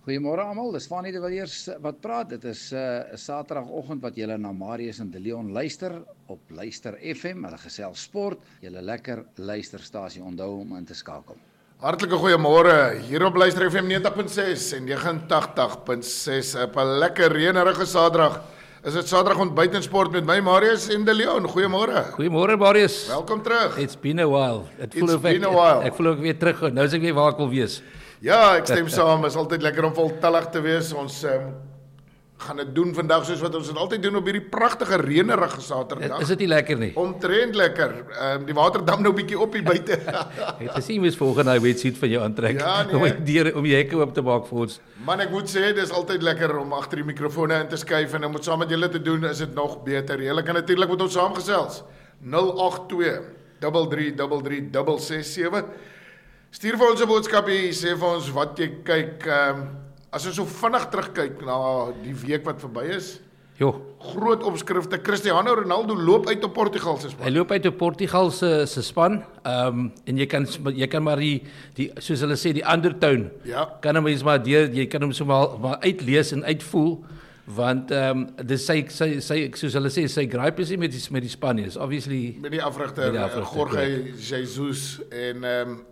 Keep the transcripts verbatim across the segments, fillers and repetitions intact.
Goeiemôre almal, dis Fanie de Villiers wat praat. Dit is 'n uh, Saterdagoggend wat julle na Marius en De Leon luister op Luister F M. Hulle gesels sport. Julle lekker luisterstasie, onthou om in te skakel. Hartlike goeiemôre hier op Luister F M negentig punt ses en negentig punt ses op 'n lekker reënerige Saterdag. Is dit Saterdag ontbyt en sport met my Marius en De Leon. Goeiemôre. Goeiemôre Marius. Welkom terug. It's been a while. It It's been a while. Ek, ek voel ook weer terug. Nou is ek weer waar ek wil wees. Ja, ek stem saam. Is altyd lekker om voltallig te wees. Ons um, gaan dit doen vandag soos wat ons dit altyd doen op hierdie pragtige reënerige Saterdag. Is dit nie lekker nie? Omtrent lekker. Um, die water dam nou bietjie op hier buite. Ek het gesien mens volgende hy weet siet van jou aantrek. Ja, nee. Om die deur om die hekke oop te maak vir ons. Man, ek moet sê dis altyd lekker om agter die mikrofone in te skuif en om dit saam met julle te doen, is dit nog beter. Julle kan natuurlik met ons saamgesels. nul agt twee drie drie drie drie ses sewe. Stuur vir ons 'n boodskap hier, sê vir ons wat jy kyk. Um, as ons so vinnig terugkyk na die week wat verby is. Jo. Groot opskrifte. Cristiano Ronaldo loop uit op Portugal se span. Hy loop uit op Portugal se se span. Ehm um, en jy kan jy kan maar die die soos hulle sê die undertone. Ja. Kan hom eens maar deur, jy kan hom so maar, maar uitlees en uitvoel. Want ehm um, dis sy sy sy soos hulle sê sy gripe is nie met die met die Spaniërs. Obviously met die afrigter, die afrigter Jorge Jesus en ehm um,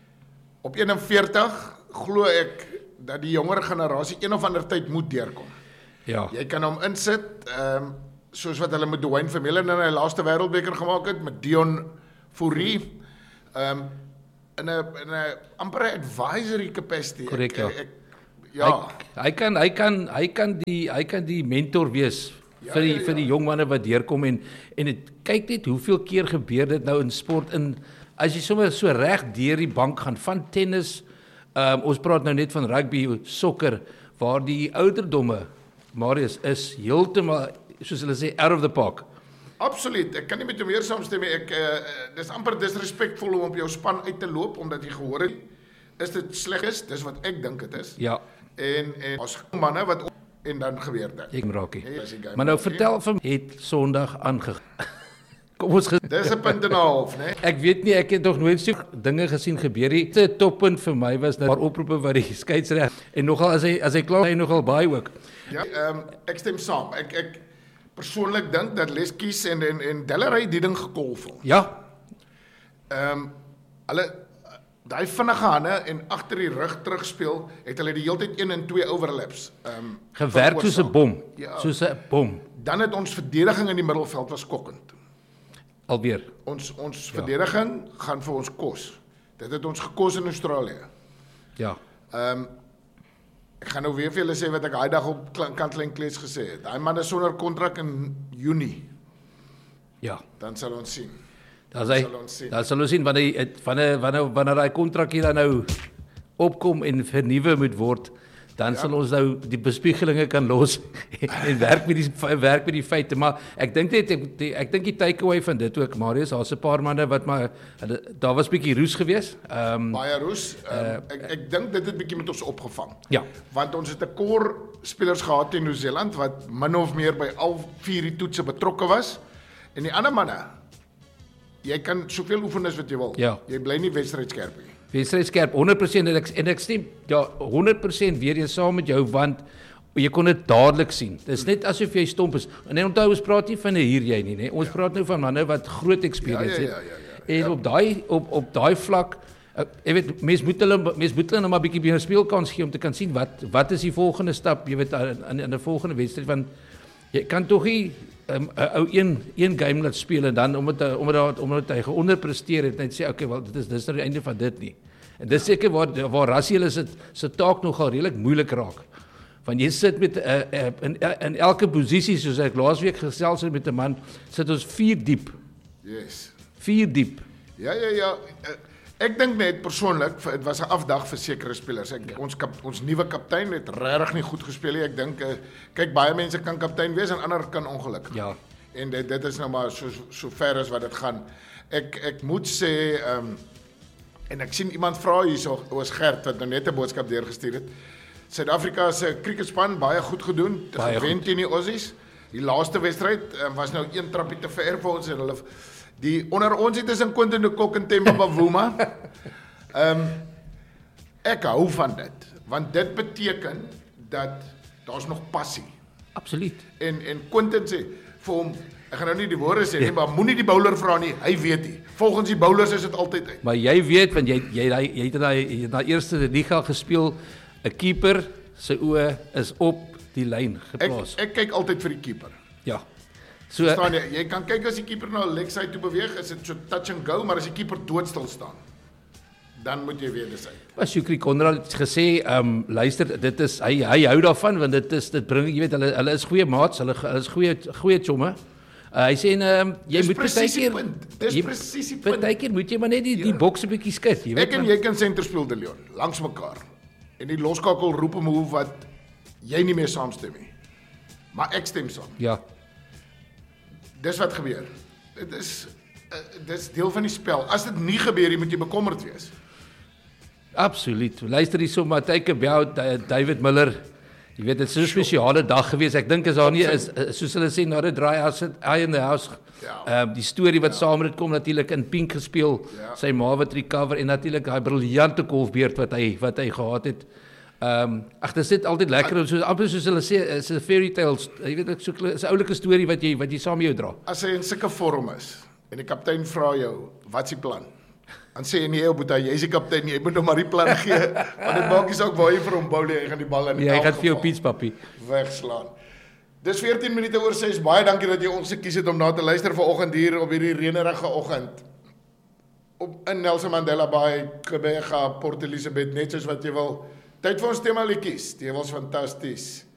op eenenveertig glo ek dat die jonger generasie een of ander tyd moet deurkom. Ja. Jy kan hom insit, ehm um, soos wat hulle met Dwayne Vermeulen in hy laaste wêreldbeker gemaak het met Dion Fourie, ehm um, in 'n in 'n amper advisory capacity. Korrek, ja. Ek, ek, ja. Hy, hy kan hy kan hy kan die hy kan die mentor wees Ja, vir die ja, ja. vir die jong manne wat deurkom en en dit kyk net hoeveel keer gebeur dit nou in sport in as jy sommer so reg deur die bank gaan van tennis, um, ons praat nou net van rugby, sokker, waar die ouderdomme Marius is heeltemal soos hulle sê out of the park. Absoluut, ek kan nie met jou meer saamstem nie. Ek uh, dis amper disrespekvol om op jou span uit te loop omdat jy gehoor het is dit sleg is, dis wat ek dink dit is. Ja. En en ons manne wat en dan gebeur dit. Ek raakie. Hey, maar nou vertel vir het Sondag aangegaan. Kom ons ges- Dis 'n punt en 'n half, né? Ek weet nie, ek het nog nooit so dinge gesien gebeur nie. Die toppunt vir my was nou 'n oproepe wat die skeiedsreg en nogal as hy as hy klaar hy nogal baie ook. Ja, ehm um, ek stem saam. Ek ek persoonlik dink dat Les Kies en en en Dellery die ding gekolf. Ja, Ehm um, hulle daai vinnige hande en agter die rug terugspeel, het hulle die hele tyd een en twee overlaps. Ehm um, gewerk soos 'n bom, Ja. soos 'n bom. Dan het ons verdediging in die middelveld was skokkend. Alweer. Ons ons ja. verdediging gaan vir ons kos. Dit het ons gekos in Australië. Ja. Ehm um, ek gaan nou weer vir julle sê wat ek daai dag op Kantlyn Klets gesê het. Daai man is sonder kontrak in Junie. Ja. Dan sal ons sien. Daar's hy. sal ons sien. Daar sal ons sien wanneer wanneer wanneer wanneer daai kontrak hier dan nou opkom en vernuwe moet word, dan ja. sal ons nou die bespiegelinge kan los en werk met die werk met die feite, maar ek dink net ek, die, ek dink die takeaway van dit ook Marius, daar's 'n paar manne wat maar hulle, daar was bietjie roes geweest. Ehm um, Baie roes. Um, uh, ek ek dink dit het bietjie met ons opgevang. Ja. Want ons het 'n core spelers gehad in Nieu-Seeland wat min of meer by al vier die toetse betrokke was. En die ander manne, jy kan soveel oefen as wat jy wil. Ja. Jy bly nie wedstrydskerp nie. Wedstryd skerp honderd persent en ek en ek stem ja honderd persent weer eens saam met jou want jy kon dit dadelik sien. Dis net asof jy stomp is. En net onthou ons praat nie van 'n hier jy nie, nê. Ons ja. praat nou van manne wat groot experience Ja, ja, ja, het. ja, ja, ja. En op daai op op daai vlak uh, jy weet mens moet hulle mens moet hulle nou maar bietjie meer speelkans gee om te kan sien wat wat is die volgende stap, jy weet in in 'n volgende wedstryd want jy kan tog nie 'n um, ou een een game laat speel en dan omdat omdat omdat hy geonderpresteer het net sê okay wel dit is dis nou die einde van dit nie. En dis seker waar waar Rassie hulle sit se taak nogal redelik moeilik raak. Want jy sit met uh, uh, in in elke posisie soos ek laasweek gesels het met 'n man, sit ons vier diep. Yes. Vier diep. Ja, ja, ja. Ek dink net persoonlik, dit was 'n afdag vir sekere spelers. Ek ja. ons kap, ons nuwe kaptein het regtig nie goed gespeel nie. Ek dink uh, kyk baie mense kan kaptein wees en ander kan ongelukkig. Ja. En dit dit is nou maar so so ver as wat dit gaan. Ek ek moet sê ehm um, en ek sien iemand vra hierso oor Gert wat nou net 'n boodskap deurgestuur het. Suid-Afrika se cricketspan baie goed gedoen, gewen teen die Aussies. Die laaste wedstryd um, was nou een trappie te ver vir ons en hulle die onder ons het is in Quinton de Kock en Themba Bavuma. Ehm um, ek hou van dit. Want dit beteken dat daar's nog passie. Absoluut. En en Quinton sê vir hom, ek gaan nou nie die woorde sê nie, maar moenie die bowler vra nie, hy weet nie. Volgens die bowlers is dit altyd uit. Maar jy weet, want jy jy jy, jy het daai jy het na eerste liga gespeel, 'n keeper se oë is op die lyn geplaas. Ek ek kyk altyd vir die keeper. Ja. So Staan jy, jy kan kyk as die keeper na 'n leg side toe beweeg, is dit so touch and go, maar as die keeper doodstil staan, dan moet jy weer dis uit. Maar Shukri Konrad het gesê, ehm um, luister, dit is hy hy hou daarvan want dit is dit bring jy weet hulle hulle is goeie maats, hulle hulle is goeie goeie chomme. Uh, hy sê en ehm um, jy Dis moet presies die partykeer punt. Dis presies die punt. Partykeer moet jy maar net die die Ja. boks 'n bietjie skud, jy weet. Ek en jy kan senter speel De Leon, langs mekaar. En die loskakel roep 'n move wat jy nie meer saamstem nie. Maar ek stem saam. Ja. Dis wat gebeur. Dit is uh, dis deel van die spel. As dit nie gebeur nie, moet jy bekommerd wees. Absoluut. Luister hier so Matthijke about David Miller. Jy weet dit is 'n spesiale dag gewees. Ek dink is daar nie is soos hulle sê na 'n dry house eye in the house. Ja. Ehm uh, die storie wat ja. saam met dit kom natuurlik in Pink gespeel. Ja. Sy ma wat recover en natuurlik daai briljante golfbeerd wat hy wat hy gehad het. Ehm um, ag dit sit altyd lekker om so amper soos hulle sê is 'n fairy tales. Jy weet ek so 'n oulike storie wat jy wat jy saam met jou dra. As hy in sulke vorm is en die kaptein vra jou, "Wat's die plan?" Dan sê jy nee, ou boetie, jy's die kaptein, jy moet hom maar die plan gee. Want dit maak nie saak waar jy vir hom bou nie, hy gaan die bal in Ja, hy gaan vir jou piets papi wegslaan. Dis veertien minute oor ses. Baie dankie dat jy ons gekies het om na te luister vanoggend hier op hierdie reënerige oggend. Op in Nelson Mandela Bay, Gqeberha, Port Elizabeth, net soos wat jy wil. Tyd vir ons tema liedjies. Dit was fantasties.